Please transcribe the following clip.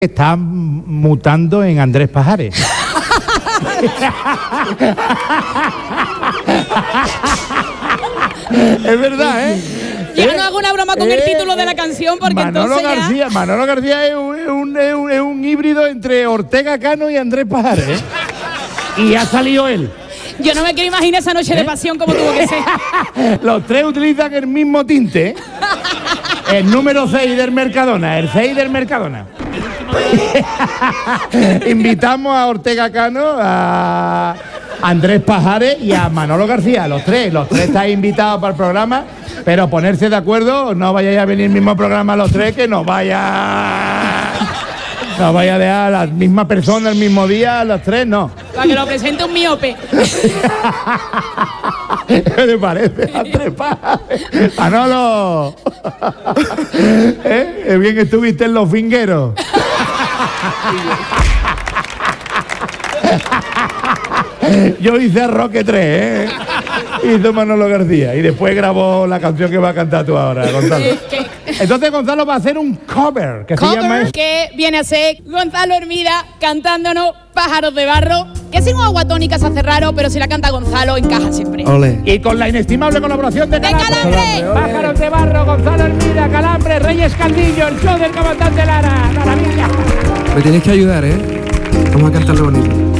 está mutando en Andrés Pajares. Es verdad, ¿eh? Ya no hago una broma con el título de la canción porque Manolo entonces García, Manolo García es un híbrido entre Ortega Cano y Andrés Pajares, ¿eh? Y ha salido él. yo no me quiero imaginar esa noche de pasión como tuvo que ser. Los tres utilizan el mismo tinte, ¿eh? El número 6 del Mercadona, el 6 del Mercadona. Invitamos a Ortega Cano, a Andrés Pajares y a Manolo García, los tres estáis invitados para el programa, pero ponerse de acuerdo, no vayáis a venir al mismo programa los tres, que nos vaya a dejar a la misma persona el mismo día, los tres, no. Para que lo presente un miope. ¿Qué te parece, Andrés Pajares? Manolo. ¿Eh? Bien que estuviste en Los Fingueros. Yo hice a Roque 3, ¿eh? Hizo Manolo García. Y después grabó la canción que va a cantar tú ahora, Gonzalo. Entonces Gonzalo va a hacer un cover, que se llama... Que viene a ser Gonzalo Hermida cantándonos Pájaros de Barro. Que sin un agua tónica se hace raro, pero si la canta Gonzalo encaja siempre. Ole. Y con la inestimable colaboración de Calambre. Pájaros de Barro, Gonzalo Hermida, Calambre, Reyes Caldillo, el show del comandante Lara. Maravilla. Me tienes que ayudar, ¿eh? Vamos a cantarlo bonito.